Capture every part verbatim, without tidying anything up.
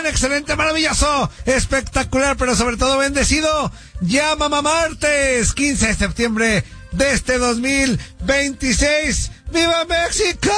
chingón, excelente, maravilloso, espectacular, pero sobre todo bendecido. Ya mamá martes, quince de septiembre de este dos mil veintiséis. ¡Viva México!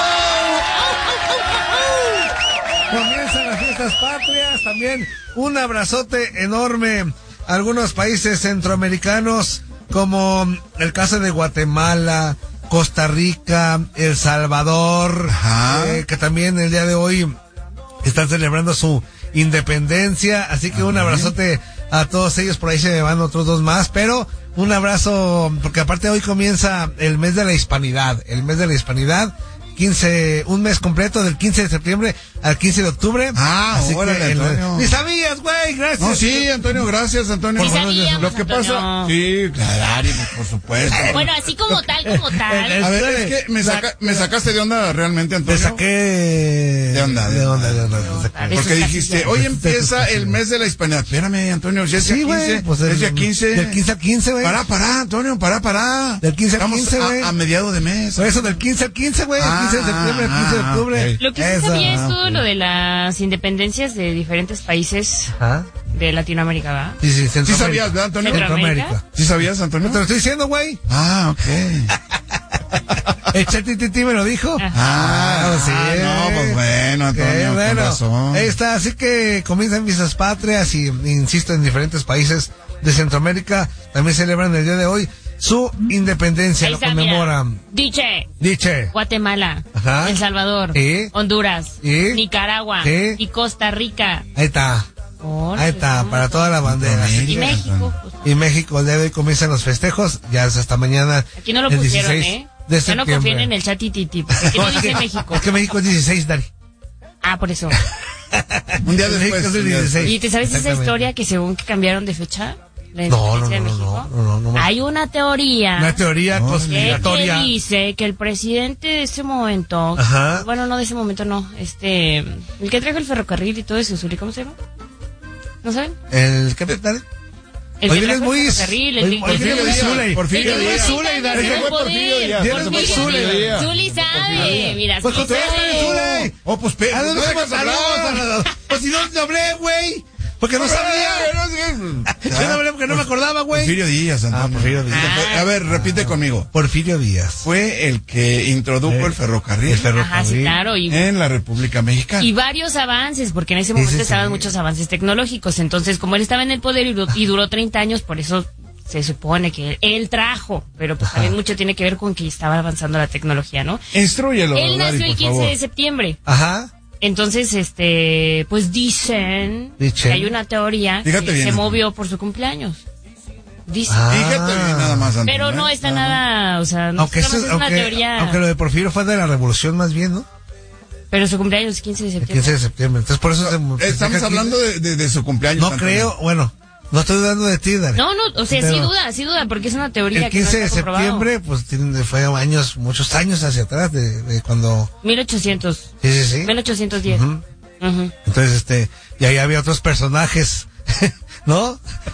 Comienzan las fiestas patrias, también un abrazote enorme a algunos países centroamericanos, como el caso de Guatemala, Costa Rica, El Salvador, eh, que también el día de hoy están celebrando su independencia, así que un abrazote a todos ellos. Por ahí se me van otros dos más, pero un abrazo, porque aparte hoy comienza el mes de la hispanidad, el mes de la hispanidad, quince, un mes completo del quince de septiembre al quince de octubre. Ah, así órale, que el, Antonio. ni sabías, güey, gracias. No, sí, Antonio, gracias, Antonio. Ni sabíamos, Lo que Antonio. pasa, sí, claro, por supuesto. Bueno, así como tal, como tal. A ver, es que me, saca, me sacaste de onda realmente, Antonio. Te saqué de onda, de onda, de onda. Te saqué. Porque dijiste, hoy empieza el mes de la hispanidad. Espérame, Antonio, ya es día Sí, güey, quince. pues es el- día quince. Del quince al quince, güey. Pará, pará, Antonio, pará, pará. Del quince al Estamos quince, güey. a, a mediado de mes. Por eso del quince al quince, güey, el Ah, quince de septiembre al quince de ah, octubre. ok. Lo que sí Eso. sabía es todo Ah, lo de las independencias de diferentes países ¿Ah? de Latinoamérica, ¿verdad? Sí, sí, Sí Centroamérica. sabías, ¿verdad, Antonio? Centroamérica. ¿Sí sabías, Antonio? Te lo estoy diciendo, güey. Ah, ok. El Chatititi me lo dijo. Ah, sí. no, pues bueno, Ok, Antonio, con bueno, razón. ahí está, así que comienzan fiestas patrias y, insisto, en diferentes países de Centroamérica también celebran el día de hoy su independencia, Ahí lo está, mira. conmemoran. Diche, Diche. Guatemala, Ajá. El Salvador, Sí. Honduras, Sí. Nicaragua Sí. y Costa Rica. Ahí está, Órale, ahí está, para toda la bandera. Centroamérica. Y México. pues, Y México, el día de hoy comienzan los festejos, ya es hasta mañana. aquí no lo el pusieron, dieciséis ¿eh? de Ya no septiembre. confíen en el chat y titi, porque aquí no es, dice que, México. es que México es dieciséis, Dari. Ah, por eso. Un día México después. es el un día dieciséis. después. ¿Y te sabes esa Exactamente. historia que según que cambiaron de fecha? La No, no, independencia de no, México. no, no, no, no. Hay una teoría. Una teoría No, que, conspiratoria. que dice que el presidente de ese momento, Ajá. bueno, no de ese momento, no, este, el que trajo el ferrocarril y todo eso, Zuli, ¿cómo se llama? ¿No saben? ¿El qué tal? El Hoy que vienes trajo muy... el ferrocarril, el hoy- que- hoy el que- vienes muy Díaz, Zuley. Porfirio el que Díaz. trajo Zuley, el Dari. Ese fue poder. Porfirio Díaz. Vienes muy Porfirio Zuley. Díaz. Zuli sabe, mira, Pues Zuli contéstale, sabe. Zuley. Oh, pues, pe- ¿A no dónde dejas se hablar. Pues si no te hablé, güey. Porque no sabía. Yo no hablé porque no me acordaba, güey. Porfirio Díaz, Antonio. Ah, Porfirio Díaz. A ver, repite conmigo. Porfirio Díaz. Fue el que introdujo Eh, el ferrocarril el ferrocarril. Ajá, sí, claro, y, en la República Mexicana. y varios avances, porque en ese Sí, momento sí, estaban sí. muchos avances tecnológicos. Entonces, como él estaba en el poder y, du- y duró treinta años, por eso se supone que él trajo, pero pues también mucho tiene que ver con que estaba avanzando la tecnología, ¿no? Instrúyelo, Él Dari, nació el por quince favor. de septiembre. Ajá. Entonces, este, pues dicen Dicen. que hay una teoría Fíjate que bien, se Antonio. movió por su cumpleaños. Dicen. Ah. Fíjate bien nada más, Antonio. Pero no ¿eh? está nada, o sea, no Aunque, nada más eso- es una aunque, teoría. aunque lo de Porfirio fue de la revolución más bien, ¿no? Pero su cumpleaños es quince de El septiembre. quince de septiembre. Entonces por eso se festeja Estamos quince. hablando de, de, de su cumpleaños. No Antonio. creo, bueno, no estoy dudando de ti, Dari. No, no, o sea, sí Pero duda, sí duda, porque es una teoría el que no quince de está comprobado. septiembre, pues tiene, fue años, muchos años hacia atrás de, de cuando... mil ochocientos. Sí, sí, sí. mil ochocientos diez. Ujú. Ujú. Entonces, este, y ahí había otros personajes, ¿no?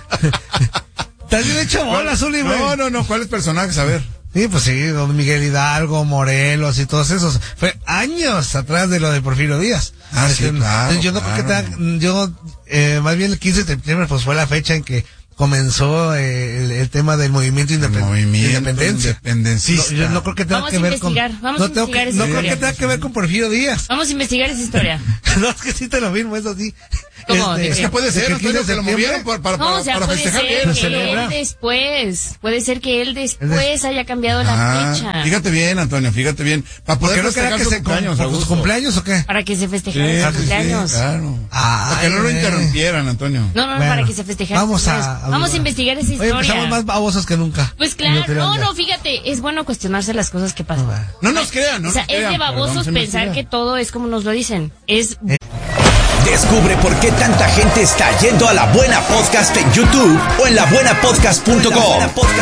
¿Te has bien hecho bola, Zuli, güey? No, no, no. ¿Cuáles personajes? A ver. Sí, pues sí, don Miguel Hidalgo, Morelos y todos esos. Fue años atrás de lo de Porfirio Díaz. Ah, sí, Entonces, claro, yo no claro. creo que tenga, yo, eh, más bien el quince de septiembre, pues fue la fecha en que comenzó eh, el, el tema del movimiento El independ- movimiento independencia. independencista. No, yo no creo que tenga Vamos que a ver con, investigar, vamos no a tengo que- investigar esa no creo historia. que tenga que ver con Porfirio Díaz. Vamos a investigar esa historia. No, es que sí te lo mismo, eso sí. ¿Cómo? Este, Es que puede de ser, el quince Antonio, de que lo septiembre- movieron para, para, No, o sea, para puede festejar ser que que él. se celebra. él después, puede ser que él Él después haya cambiado la Ah, fecha. fíjate bien, Antonio, fíjate bien. Para ¿Por poder qué no queda festejar que su se cumpleaños, por sus Augusto. cumpleaños o qué? Para que se Sí, festejara sí, su sí, cumpleaños. claro. Ay, Para que no lo güey. interrumpieran, Antonio. No, no, no, Bueno, para que se festejara. vamos su a- cumpleaños. a- Vamos a investigar esa Oye, historia. empezamos más babosos que nunca. Pues Yo claro, creo no, ya. no, fíjate, es bueno cuestionarse las cosas que pasan. Bueno. No nos crean, no O sea, nos es crean, de pero babosos vamos a pensar investigar. que todo es como nos lo dicen. Es Descubre por qué tanta gente está yendo a La Buena Podcast en YouTube o en la buena podcast punto com.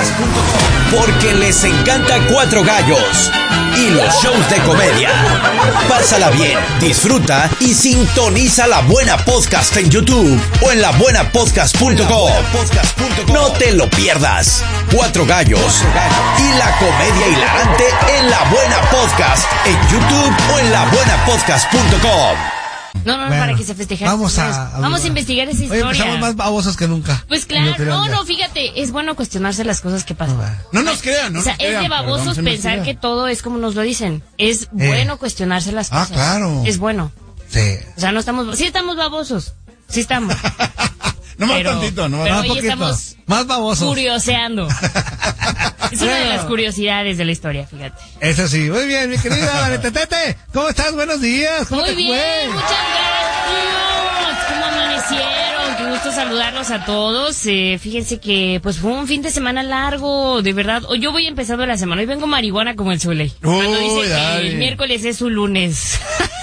Porque les encanta Cuatro Gallos y los shows de comedia. Pásala bien, disfruta y sintoniza La Buena Podcast en YouTube o en la buena podcast punto com. No te lo pierdas. Cuatro Gallos y la comedia hilarante en La Buena Podcast en YouTube o en la buena podcast punto com. No, no, no, Bueno, para que se festeje. Vamos a, a Vamos a investigar esa Oye, historia. empezamos más babosos que nunca. Pues claro, no, no, fíjate, es bueno cuestionarse las cosas que pasan. No nos crean, no O sea, nos crean. es de pero babosos vamos a pensar investigar. que todo es como nos lo dicen. Es bueno cuestionarse las Ah, cosas. claro. Es bueno. Sí. O sea, no estamos, sí estamos babosos. Sí estamos. No más Pero- tantito, no más pero Más hoy poquito. estamos Más babosos. curioseando. Es una de Bueno. las curiosidades de la historia, fíjate. Eso sí. Muy bien, mi querida Valentetete. ¿Cómo estás? Buenos días. ¿Cómo Muy te bien, fue? muchas gracias. ¿Cómo amanecieron? Qué gusto saludarlos a todos. Eh, fíjense que pues fue un fin de semana largo, de verdad. Hoy yo voy empezando la semana. Hoy vengo marihuana como el Zuley. Cuando Uy, dice que dale. el miércoles es su lunes.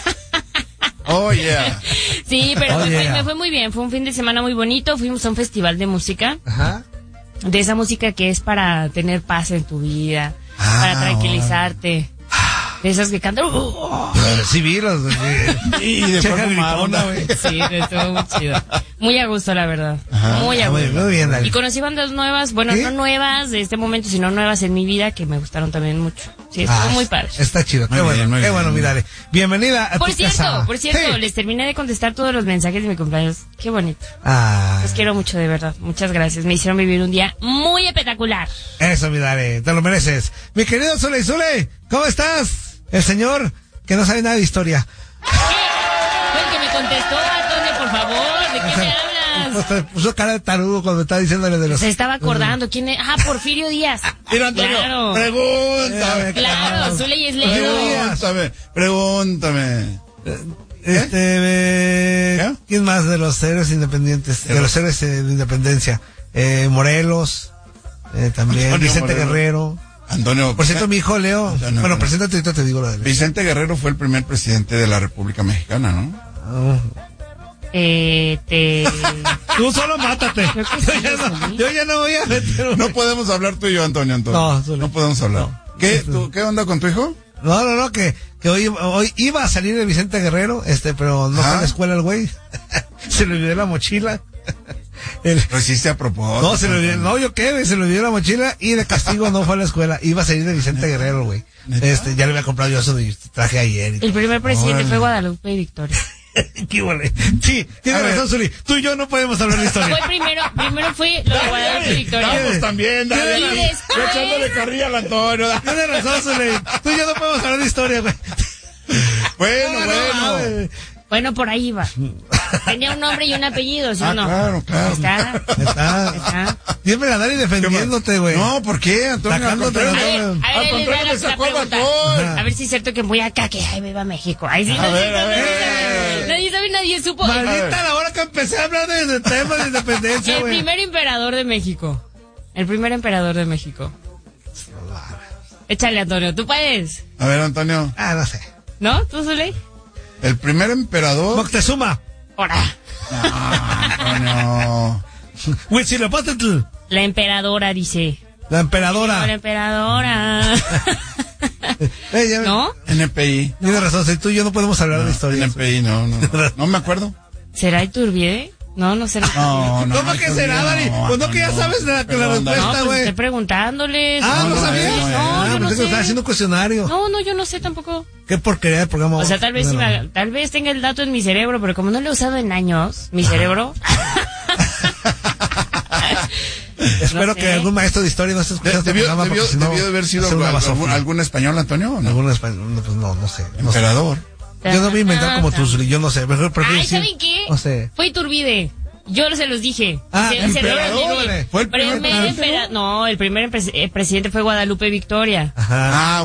Oh, yeah. Sí, pero Oh, me, fue, yeah. me fue muy bien. Fue un fin de semana muy bonito. Fuimos a un festival de música. Ajá. De esa música que es para tener paz en tu vida, Ah, para tranquilizarte. De esas que cantan. Sí, vi los. Y de Checa forma gritona, marona, güey. Sí, estuvo muy chido. Muy a gusto, la verdad. Ajá. Muy a Ah, muy, gusto. muy bien, Dani. Y conocí bandas nuevas, bueno, ¿Sí? no nuevas de este momento, sino nuevas en mi vida que me gustaron también mucho. Sí, estuvo Ah, muy padre. Está chido. Qué Muy bueno, bien, muy qué bien. bueno, mi Dale. Bienvenida a Por tu cierto, casa. por cierto, Sí. les terminé de contestar todos los mensajes de mi cumpleaños. Qué bonito. Ah, Los quiero mucho, de verdad. Muchas gracias. Me hicieron vivir un día muy espectacular. eso, mi Dale. Te lo mereces. Mi querido Zule Zule, ¿cómo estás? El señor que no sabe nada de historia. ¿Qué? Fue el que me contestó, Antonio, por favor. ¿De qué me hablas? Pues te puso cara de tarugo cuando estaba diciéndole de los... Se estaba acordando. ¿Quién es? Ah, Porfirio Díaz. Mira, Antonio, Claro. pregúntame. Claro, Zuley es Leo. Pregúntame, pregúntame. Este, eh, ¿Qué? ¿quién más de los héroes independientes? De los héroes eh, de independencia. Eh, Morelos, eh, también Antonio Vicente Morelos. Guerrero. Antonio, Por cierto, mi hijo Leo. Antonio Bueno, Morelos. preséntate ahorita, te digo lo de él. Vicente Guerrero fue el primer presidente de la República Mexicana, ¿no? Oh. Eh, te... Tú solo mátate. Creo que Yo sí, ya, no, Zuley. yo ya no voy a meter. No podemos hablar tú y yo, Antonio, Antonio. No, Zuley. No podemos hablar. No. ¿Qué, tú, ¿Qué onda con tu hijo? No, no, no, que, que hoy, hoy iba a salir de Vicente Guerrero, este, pero no fue a Ah. la escuela el güey. Se le olvidó la mochila. El- Lo hiciste a propósito. no, se le olvidó, no, yo qué, güey, se le olvidó la mochila y de castigo no fue a la escuela. Iba a salir de Vicente Guerrero, güey. ¿Neta? Este, ya le había comprado yo su traje ayer. y El primer presidente Órale. fue Guadalupe y Victoria. ¿Qué huele? Sí, tiene A ver. razón, Zuli. Tú y yo no podemos hablar de historia. Fue primero, primero fue lo de Guadalupe y Victoria. Vamos también, dale. Y dale. después- Yo echándole carrilla al Antonio. dale. Tiene razón, Zuli. Tú y yo no podemos hablar de historia, güey. Bueno, No, no, bueno. mames. Bueno, por ahí iba. Tenía un nombre y un apellido, ¿sí Ah, o no? claro, claro. Está. Está. Está. Siempre la Dani defendiéndote, güey. No, ¿por qué, Antonio? Al Sacándote contrario, la A ver, no, a al ver, les contrario, voy a me hacer sacó la el pregunta. balcón. A ver si es cierto que voy acá, que ay, viva México. Ay, sí, A nadie ver, a sabe, ver. nadie sabe, nadie supo. Maldita la hora que empecé a hablar de, de temas de independencia, El güey. primer emperador de México. El primer emperador de México. Échale, Antonio, tú puedes. A ver, Antonio. Ah, no sé. ¿No? ¿Tú, Zuley? El primer emperador. Moctezuma. Ora. Antonio. Huitzilopochtli. La emperadora, dice. La La emperadora. emperadora. Eh, ya- ¿No? N P I. Tiene razón, si tú y yo no podemos hablar de historia. N P I, no, no. No me acuerdo. ¿Será Iturbide? No, no será. No, no. ¿Cómo no, que no, será, no, Dani? no, Pues no que ya Antonio. sabes la, la Perdón, Dani. No, respuesta, pues güey. estoy preguntándoles. Ah, No, no, no, sabías. no, No, ah, yo no pensé que sé. estaba haciendo un cuestionario. No, no, yo no sé tampoco. Qué porquería de programa. O sea, tal vez, sí Bueno. me- tal vez tenga el dato en mi cerebro, pero como no lo he usado en años, mi cerebro. Espero no sé. que algún maestro de historia no esté De- escuchando este Debió, programa, debió, porque si no, debió de haber sido va a ser una algún, basofia. algún español, Antonio, ¿o no? Algún español, no, pues no, no sé. No sé. Emperador. Yo no voy a inventar como tú, Zuli, yo no sé. Mejor prefiero Ay, decir- ¿saben qué? No sé. Fue Iturbide. Yo se los dije. Ah, Se- se los emperador, dije. güey. Fue el primer Primer presidente, empera- No, el primer empre- eh, presidente fue Guadalupe Victoria. Ajá. Ah,